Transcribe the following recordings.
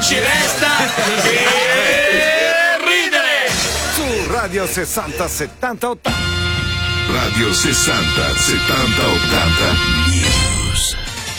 ci resta che ridere. Su Radio 60 70 80. Radio 60 70 80 News.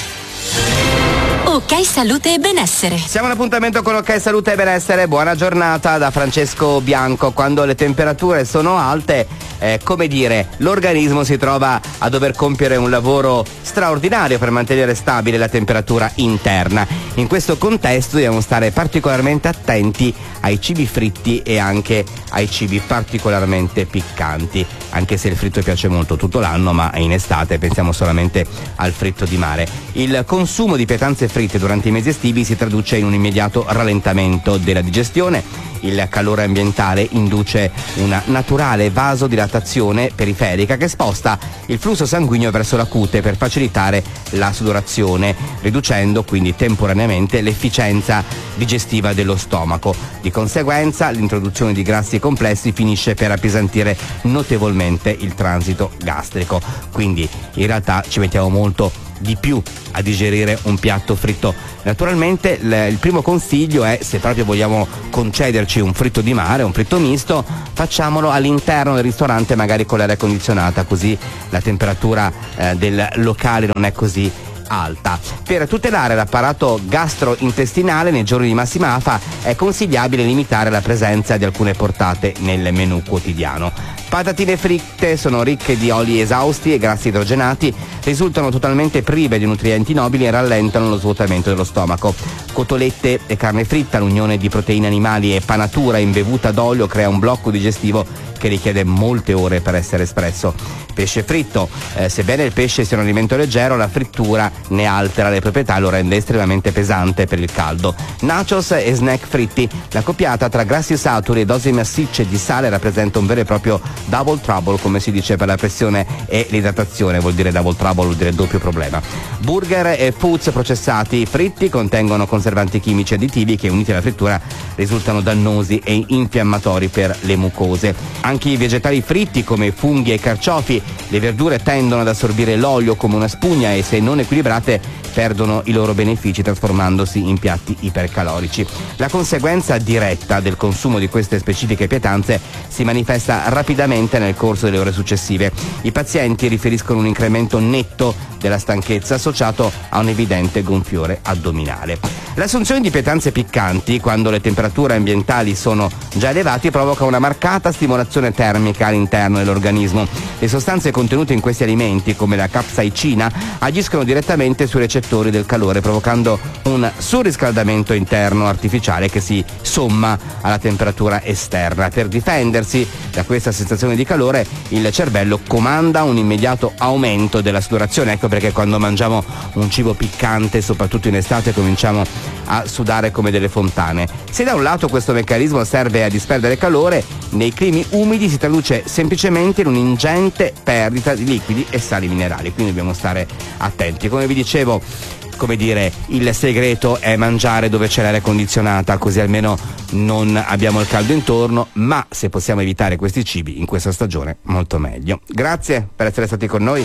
Ok Salute e Benessere. Siamo all'appuntamento con Ok Salute e Benessere. Buona giornata da Francesco Bianco. Quando le temperature sono alte, come dire, l'organismo si trova a dover compiere un lavoro straordinario per mantenere stabile la temperatura interna. In questo contesto dobbiamo stare particolarmente attenti ai cibi fritti e anche ai cibi particolarmente piccanti, anche se il fritto piace molto tutto l'anno, ma in estate pensiamo solamente al fritto di mare. Il consumo di pietanze fritte durante i mesi estivi si traduce in un immediato rallentamento della digestione. Il calore ambientale induce una naturale vasodilatazione periferica che sposta il flusso sanguigno verso la cute per facilitare la sudorazione, riducendo quindi temporaneamente l'efficienza digestiva dello stomaco. Di conseguenza, l'introduzione di grassi complessi finisce per appesantire notevolmente il transito gastrico. Quindi in realtà ci mettiamo molto di più a digerire un piatto fritto. Naturalmente il primo consiglio è, se proprio vogliamo concederci un fritto di mare, un fritto misto, facciamolo all'interno del ristorante, magari con l'aria condizionata, così la temperatura del locale non è così alta. Per tutelare l'apparato gastrointestinale nei giorni di massima afa è consigliabile limitare la presenza di alcune portate nel menù quotidiano. Patatine fritte sono ricche di oli esausti e grassi idrogenati, risultano totalmente prive di nutrienti nobili e rallentano lo svuotamento dello stomaco. Cotolette e carne fritta, l'unione di proteine animali e panatura imbevuta d'olio crea un blocco digestivo che richiede molte ore per essere espresso. Pesce fritto, sebbene il pesce sia un alimento leggero, la frittura ne altera le proprietà e lo rende estremamente pesante per il caldo. Nachos e snack fritti, la coppiata tra grassi saturi e dosi massicce di sale rappresenta un vero e proprio double trouble, come si dice per la pressione e l'idratazione, vuol dire double trouble, vuol dire doppio problema. Burger e foods processati fritti contengono conservanti chimici additivi che, uniti alla frittura, risultano dannosi e infiammatori per le mucose. Anche i vegetali fritti come funghi e carciofi, le verdure tendono ad assorbire l'olio come una spugna e, se non equilibrate, perdono i loro benefici trasformandosi in piatti ipercalorici. La conseguenza diretta del consumo di queste specifiche pietanze si manifesta rapidamente nel corso delle ore successive. I pazienti riferiscono un incremento netto della stanchezza associato a un evidente gonfiore addominale. L'assunzione di pietanze piccanti, quando le temperature ambientali sono già elevate, provoca una marcata stimolazione termica all'interno dell'organismo. Le sostanze contenute in questi alimenti, come la capsaicina, agiscono direttamente sui recettori del calore, provocando un surriscaldamento interno artificiale che si somma alla temperatura esterna. Per difendersi da questa sensazione di calore, il cervello comanda un immediato aumento della sudorazione. Ecco perché quando mangiamo un cibo piccante, soprattutto in estate, cominciamo a sudare come delle fontane. Se da un lato questo meccanismo serve a disperdere calore, nei climi umidi si traduce semplicemente in un'ingente perdita di liquidi e sali minerali, quindi dobbiamo stare attenti. Come vi dicevo, come dire, il segreto è mangiare dove c'è l'aria condizionata, così almeno non abbiamo il caldo intorno, ma se possiamo evitare questi cibi in questa stagione, molto meglio. Grazie per essere stati con noi.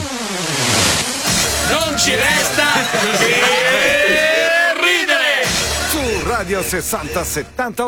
Non ci resta che ridere. Su Radio 60 70